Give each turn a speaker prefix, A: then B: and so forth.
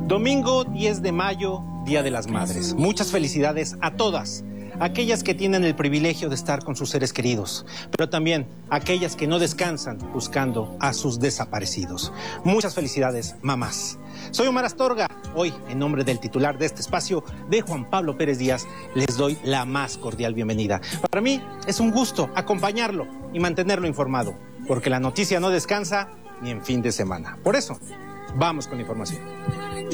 A: Domingo 10 de mayo, Día de las Madres. Muchas felicidades a todas, aquellas que tienen el privilegio de estar con sus seres queridos, pero también aquellas que no descansan buscando a sus desaparecidos. Muchas felicidades, mamás. Soy Omar Astorga. Hoy, en nombre del titular de este espacio, de Juan Pablo Pérez Díaz, les doy la más cordial bienvenida. Para mí es un gusto acompañarlo y mantenerlo informado, porque la noticia no descansa ni en fin de semana. Por eso, vamos con la información.